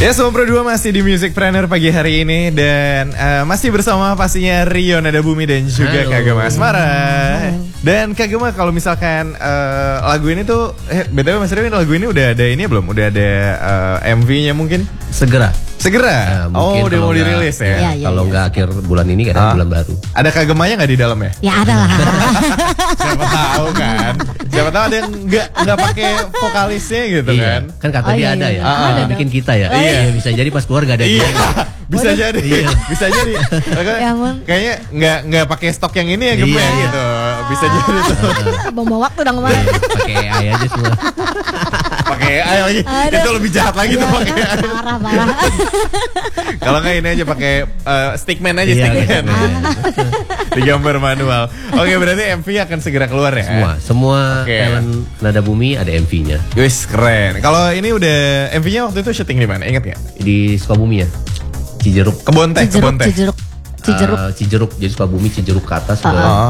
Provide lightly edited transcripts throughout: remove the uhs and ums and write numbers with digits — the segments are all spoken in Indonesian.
Ya, Sobat Pro 2 masih di Musicpreneur pagi hari ini. Dan masih bersama pastinya Rio Nada Bumi dan juga Kagema Asmara. Dan Kagema, kalau misalkan lagu ini tuh BTW Mas Rio, lagu ini udah ada ini belum? Udah ada MV-nya mungkin? Segera. Udah mau dirilis ya? Kalau nggak akhir bulan ini, kadang bulan baru. Ada Kagemanya nggak di dalam ya? Ya ada lah. Siapa tahu kan? Siapa tahu ada yang nggak pakai vokalisnya gitu kan? Kan kata dia ada ya. Ada bikin kita ya. Iya. Bisa jadi pas keluar nggak ada dia. Bisa jadi. Bisa jadi. Kayaknya nggak pakai stok yang ini ya Gemma gitu. Bisa jadi tuh. Bawa waktu dong kemarin. Pakai AI aja semua. Pakai AI lagi. Itu lebih jahat lagi tuh pakai AI. Parah. Kalau nggak ini aja pakai stickman aja, stickman. Digambar manual. Oke, berarti MV akan segera keluar ya? Semua talent Nada Bumi ada MV-nya. Wis, keren. Kalau ini udah MV-nya waktu itu syuting di mana? Ingat nggak? Di Sukabumi ya. Cijeruk. Kebon teh. Cijeruk. Jadi Sukabumi, Cijeruk ke atas ke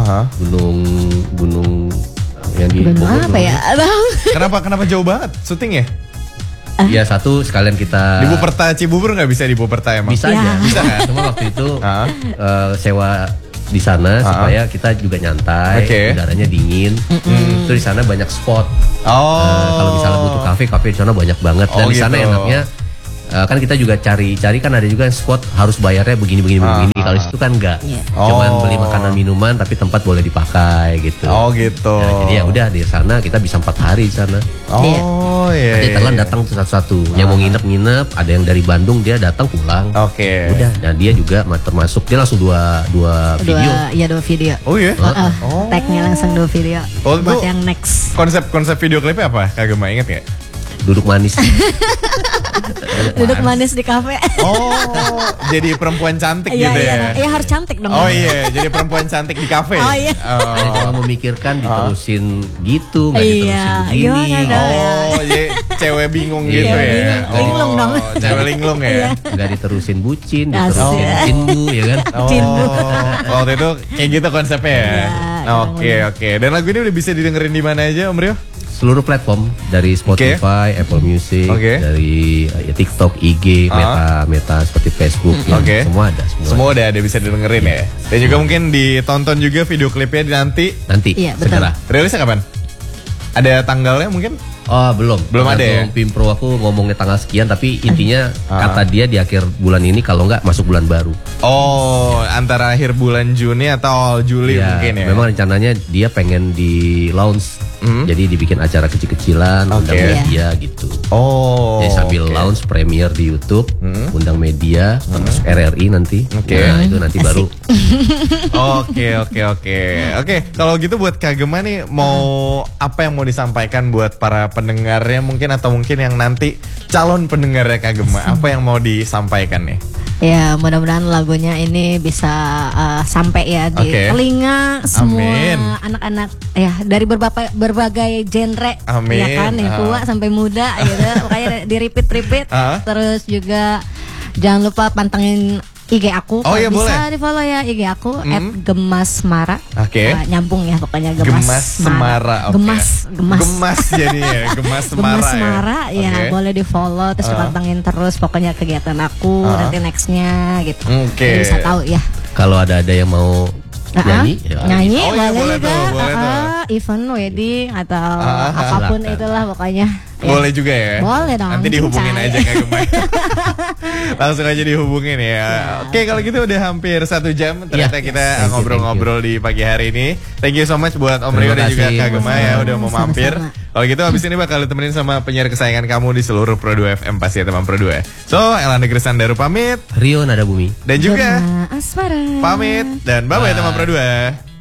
gunung yang di Bogor. Apa ya? Kenapa jauh banget syutingnya? Ya satu sekalian kita di Buperta Cibubur nggak bisa di Buperta emang? Bisa aja. Bisa kan? Cuma waktu itu sewa di sana supaya kita juga nyantai, udaranya dingin. Terus di sana banyak spot. Kalau misalnya butuh kafe di sana banyak banget. Dan di sana enaknya kan kita juga cari kan ada juga spot harus bayarnya begini. Kalau itu kan enggak. Cuman beli makanan minuman tapi tempat boleh dipakai gitu. Nah, jadi ya udah di sana kita bisa 4 hari di sana. Nanti talent datang satu-satu. Yang mau nginep, ada yang dari Bandung dia datang pulang. Udah, dan dia juga termasuk, dia langsung dua video. Iya, 2 video. Oh iya. Tag-nya langsung 2 video. Buat yang next. Konsep video klipnya apa? Kagema inget nggak? Duduk manis. Duduk manis di kafe. Jadi perempuan cantik gitu ya? Iya, harus cantik dong. Jadi perempuan cantik di kafe. Kalau memikirkan diterusin gitu, nggak diterusin begini. Jadi cewek bingung gitu ya? Linglung dong. Cewek linglung ya? Nggak diterusin bucin, diterusin cindu ya kan? Cindu. Waktu itu kayak gitu konsepnya ya? Oke. Dan lagu ini udah bisa didengerin di mana aja Om Rio? Seluruh platform, dari Spotify, Apple Music, dari TikTok, IG, Meta seperti Facebook, semua ada. Semua udah ada bisa didengerin ya. Dan juga mungkin ditonton juga video klipnya nanti. Segera. Rilisnya kapan? Ada tanggalnya mungkin? Belum ada ya? Pimpro aku ngomongnya tanggal sekian, tapi intinya kata dia di akhir bulan ini, kalau nggak masuk bulan baru. Antara akhir bulan Juni atau awal Juli mungkin ya? Memang rencananya dia pengen di launch. Jadi dibikin acara kecil-kecilan, undang media gitu. Jadi sambil launch premiere di YouTube, undang media, termasuk RRI nanti. Nah itu nanti baru. Oke. Kalau gitu buat Kagema nih, mau apa yang mau disampaikan buat para pendengarnya mungkin, atau mungkin yang nanti calon pendengarnya Kagema, apa yang mau disampaikan nih? Ya, mudah-mudahan lagunya ini bisa sampai ya di telinga semua anak-anak ya, dari berbagai genre. Ya kan, yang tua sampai muda gitu. Makanya di repeat. Terus juga jangan lupa pantengin IG aku. Bisa di-follow ya IG aku @gemasmara. Nyambung ya pokoknya Gemasmara. Gemas jadinya. Gemasmara ya. Boleh di-follow, terus dipantengin terus pokoknya kegiatan aku nanti nextnya gitu. Bisa tahu ya. Kalau ada yang mau nyanyi boleh juga. Event wedding atau apapun itulah pokoknya. Boleh juga ya? Boleh dong. Nanti dihubungin aja Kagema. Langsung aja dihubungin ya. Oke, kalau gitu udah hampir 1 jam ternyata kita ngobrol-ngobrol di pagi hari ini. Thank you so much buat Om Rio dan juga Kagema ya udah mau mampir. Kalau gitu habis ini bakal ditemenin sama penyiar kesayangan kamu di seluruh Pro 2 FM, pasti ya teman Pro 2. So, Elanda Grisandaru pamit, Rio Nada Bumi dan juga Asmara pamit, dan bye-bye teman Pro 2.